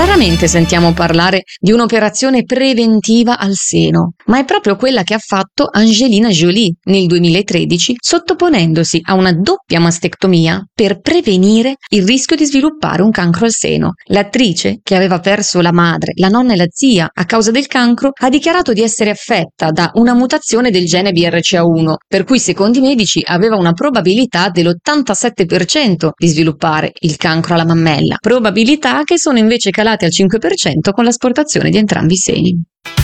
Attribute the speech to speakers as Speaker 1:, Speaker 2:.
Speaker 1: Raramente sentiamo parlare di un'operazione preventiva al seno, ma è proprio quella che ha fatto Angelina Jolie nel 2013, sottoponendosi a una doppia mastectomia per prevenire il rischio di sviluppare un cancro al seno. L'attrice, che aveva perso la madre, la nonna e la zia a causa del cancro, ha dichiarato di essere affetta da una mutazione del gene BRCA1, per cui secondo i medici aveva una probabilità dell'87% di sviluppare il cancro alla mammella, probabilità che sono invece calate al 5% con l'asportazione di entrambi i seni.